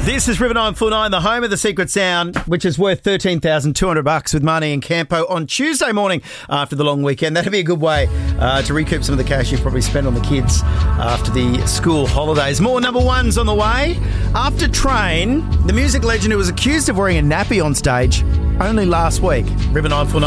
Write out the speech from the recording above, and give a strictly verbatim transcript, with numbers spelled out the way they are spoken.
This is River nine four nine, the home of the Secret Sound, which is worth thirteen thousand two hundred bucks with Marnie and Campo on Tuesday morning after the long weekend. That'd be a good way uh, to recoup some of the cash you've probably spent on the kids after the school holidays. More number ones on the way. After Train, the music legend who was accused of wearing a nappy on stage only last week. River nine four nine.